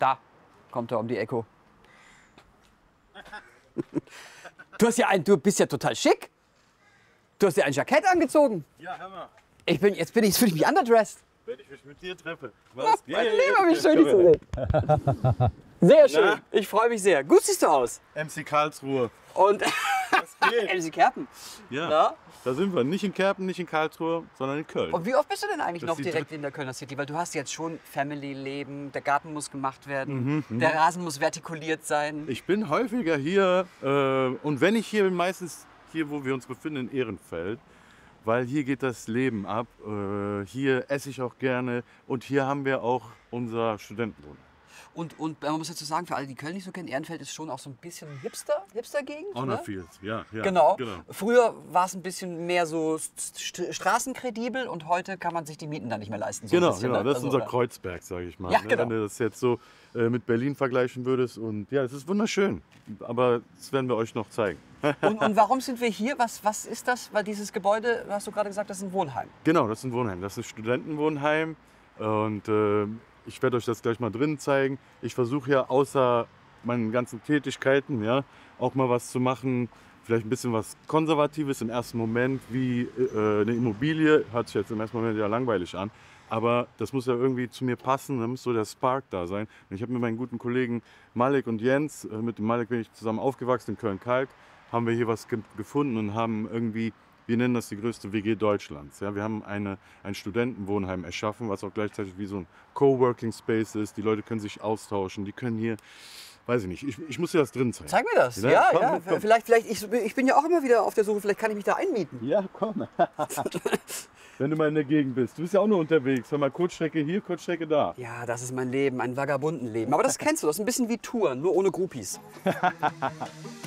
Da kommt er um die Ecke. Du bist ja total schick. Du hast ja ein Jackett angezogen. Ja, hör mal. Jetzt fühle ich mich underdressed. Wenn ich mich mit dir treffe. Was geht? Mein Lieber, wie schön, dich zu sehen. Sehr schön. Na? Ich freue mich sehr. Gut siehst du aus. MC Karlsruhe. Und Was geht? MC Kerpen. Ja, Na? da sind wir. Nicht in Kerpen, nicht in Karlsruhe, sondern in Köln. Und wie oft bist du denn eigentlich Das noch ist die direkt in der Kölner City? Weil du hast jetzt schon Family-Leben, der Garten muss gemacht werden, der Rasen muss vertikuliert sein. Ich bin häufiger hier und wenn ich hier bin, meistens hier, wo wir uns befinden, in Ehrenfeld. Weil hier geht das Leben ab. Hier esse ich auch gerne und hier haben wir auch unser Studentenwohnen. Und man muss dazu sagen, für alle, die Köln nicht so kennen, Ehrenfeld ist schon auch so ein bisschen Hipster-Gegend. Auch ne? noch viel, ja. Genau. Früher war es ein bisschen mehr so straßenkredibel und heute kann man sich die Mieten da nicht mehr leisten. So ein Genau, bisschen, genau. ne? Das ist Also, unser Kreuzberg, sage ich mal. Ja, ne? genau. Wenn du das jetzt so mit Berlin vergleichen würdest. Und ja, es ist wunderschön. Aber das werden wir euch noch zeigen. Und warum sind wir hier? Was ist das? Weil dieses Gebäude, hast du gerade gesagt, das ist ein Wohnheim. Genau, das ist ein Wohnheim. Das ist Studentenwohnheim. Und ich werde euch das gleich mal drin zeigen. Ich versuche ja außer meinen ganzen Tätigkeiten ja, auch mal was zu machen. Vielleicht ein bisschen was Konservatives im ersten Moment, wie eine Immobilie. Hört sich jetzt im ersten Moment ja langweilig an. Aber das muss ja irgendwie zu mir passen, da muss so der Spark da sein. Und ich habe mit meinen guten Kollegen Malek und Jens, mit dem Malek bin ich zusammen aufgewachsen in Köln-Kalk, haben wir hier was gefunden und haben irgendwie, wir nennen das die größte WG Deutschlands. Ja, wir haben ein Studentenwohnheim erschaffen, was auch gleichzeitig wie so ein Coworking Space ist. Die Leute können sich austauschen, die können hier, weiß ich nicht, ich muss dir das drin zeigen. Zeig mir das. Ja, Ja, komm, ja. komm. Vielleicht, ich bin ja auch immer wieder auf der Suche, vielleicht kann ich mich da einmieten. Ja, komm. Wenn du mal in der Gegend bist. Du bist ja auch nur unterwegs. Hör mal, Kurzstrecke hier, Kurzstrecke da. Ja, das ist mein Leben, ein Vagabundenleben. Aber das kennst du, das ist ein bisschen wie Touren, nur ohne Groupies.